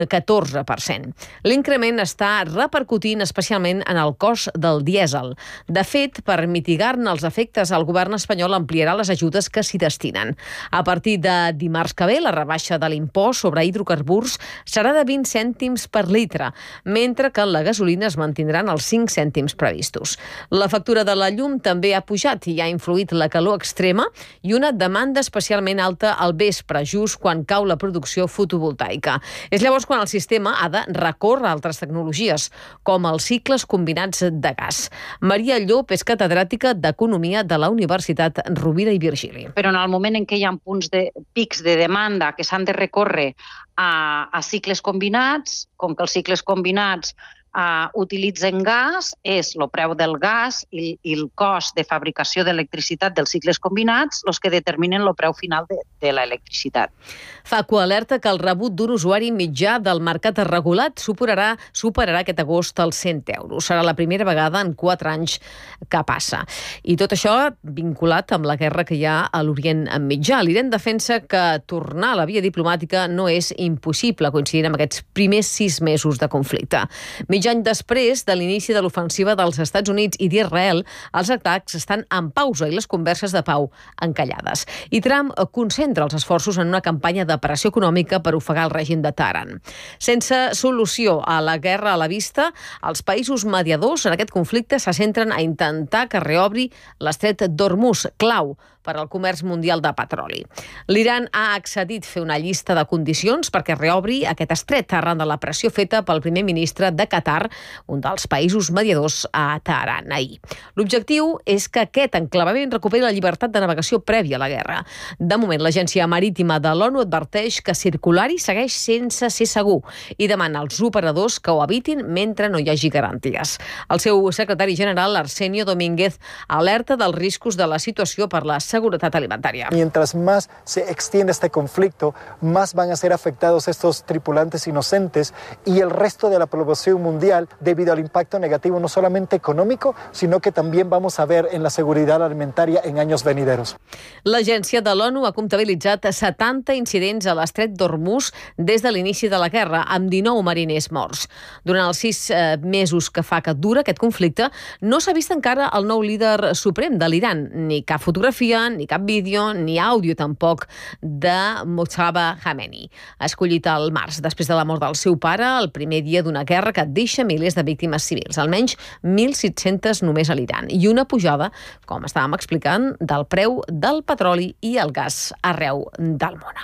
14%. L'increment està repercutint especialment en el cost del dièsel. De fet, per mitigar-ne els efectes, el govern espanyol ampliarà les ajudes que s'hi destinen. A partir de dimarts que ve, la rebaixa de l'impost sobre hidrocarburs serà de 20 cèntims per litre, mentre que la gasolina es mantindran els 5 cèntims previstos. La factura de la llum també ha pujat i ha influït la calor extrema i una demanda especialment alta al vespre, just quan cau la producció fotovoltaica. És llavors quan el sistema ha de recórrer a altres tecnologies, com els cicles combinats de gas. Maria Llop és catedràtica d'Economia de la Universitat Rovira i Virgili. Però en el moment en què hi ha pics de demanda que s'han de recórrer a cicles combinats, com que els cicles combinats utilitzen gas, és el preu del gas i el cost de fabricació d'electricitat dels cicles combinats els que determinen el preu final de l'electricitat. Facu alerta que el rebut d'un usuari mitjà del mercat regulat superarà aquest agost els 100 euros. Serà la primera vegada en 4 anys que passa. I tot això vinculat amb la guerra que hi ha a l'Orient Mitjà. L'Iran defensa que tornar a la via diplomàtica no és impossible, coincidint amb aquests primers 6 mesos de conflicte. Mig any després de l'inici de l'ofensiva dels Estats Units i d'Israel, els atacs estan en pausa i les converses de pau encallades. I Trump concentra els esforços en una campanya de pressió econòmica per ofegar el règim de Teheran. Sense solució a la guerra a la vista, els països mediadors en aquest conflicte se centren a intentar que reobri l'estret d'Hormuz, clau per al comerç mundial de petroli. L'Iran ha accedit fer una llista de condicions perquè reobri aquest estret arran de la pressió feta pel primer ministre de Qatar, un dels països mediadors a Teheran ahir. L'objectiu és que aquest enclavament recuperi la llibertat de navegació prèvia a la guerra. De moment, l'Agència Marítima de l'ONU adverteix que circular-hi segueix sense ser segur i demana als operadors que ho evitin mentre no hi hagi garanties. El seu secretari general, Arsenio Domínguez, alerta dels riscos de la situació per la seguridad alimentaria. Mientras más se extiende este conflicto, más van a ser afectados estos tripulantes inocentes y el resto de la población mundial debido al impacto negativo no solamente económico, sino que también vamos a ver en la seguridad alimentaria en años venideros. L'agència de l'ONU ha comptabilitzat 70 incidents a l'estret d'Hormuz des de l'inici de la guerra, amb 19 mariners morts. Durant els 6 mesos que fa que dura aquest conflicte, no s'ha vist encara el nou líder suprem de l'Iran, ni cap fotografia, ni cap vídeo, ni àudio tampoc de Mojtaba Khamenei, escollit al març, després de la mort del seu pare, el primer dia d'una guerra que deixa milers de víctimes civils, almenys 1.700 només a l'Iran, i una pujada, com estàvem explicant, del preu del petroli i el gas arreu del món.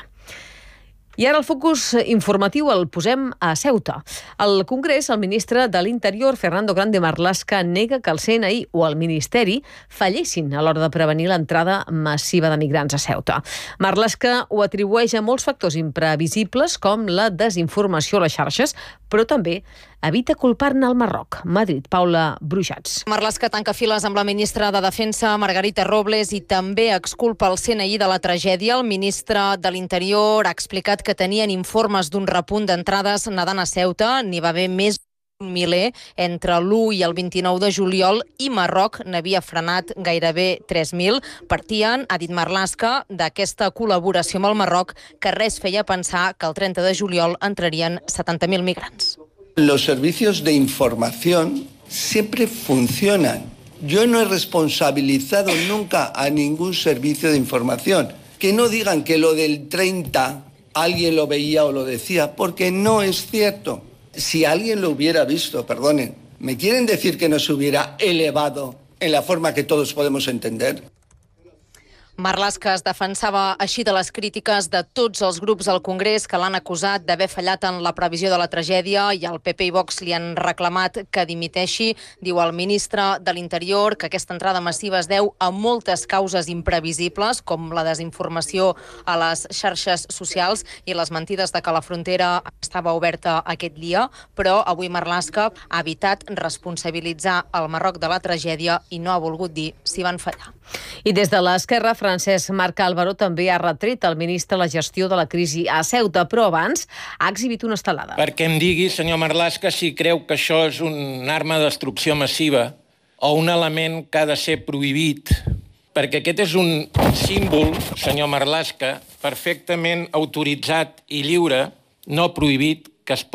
I ara el focus informatiu el posem a Ceuta. Al Congrés, el ministre de l'Interior, Fernando Grande Marlaska, nega que el CNI o el Ministeri fallessin a l'hora de prevenir l'entrada massiva de migrants a Ceuta. Marlaska ho atribueix a molts factors imprevisibles, com la desinformació a les xarxes, però també evita culpar-ne el Marroc. Madrid, Paula Brujats. Marlaska tanca files amb la ministra de Defensa, Margarita Robles, i també exculpa el CNI de la tragèdia. El ministre de l'Interior ha explicat que tenien informes d'un repunt d'entrades nedant a Ceuta. N'hi va haver més d'un miler entre l'1 i el 29 de juliol i Marroc n'havia frenat gairebé 3.000. Partien, ha dit Marlaska, d'aquesta col·laboració amb el Marroc que res feia pensar que el 30 de juliol entrarien 70.000 migrants. Los servicios de información siempre funcionan. Yo no he responsabilizado nunca a ningún servicio de información. Que no digan que lo del 30 alguien lo veía o lo decía, porque no es cierto. Si alguien lo hubiera visto, perdonen, ¿me quieren decir que no se hubiera elevado en la forma que todos podemos entender? Marlaska es defensava així de les crítiques de tots els grups al Congrés que l'han acusat d'haver fallat en la previsió de la tragèdia, i el PP i Vox li han reclamat que dimiteixi. Diu el ministre de l'Interior que aquesta entrada massiva es deu a moltes causes imprevisibles, com la desinformació a les xarxes socials i les mentides de que la frontera estava oberta aquest dia, però avui Marlaska ha evitat responsabilitzar el Marroc de la tragèdia i no ha volgut dir si van fallar. I des de l'esquerra, Francesc Marc Álvaro també ha retret al ministre la gestió de la crisi a Ceuta, però abans ha exhibit una estelada. Perquè em digui, senyor Marlaska, si creu que això és una arma de destrucció massiva o un element que ha de ser prohibit, perquè aquest és un símbol, senyor Marlaska, perfectament autoritzat i lliure, no prohibit, que es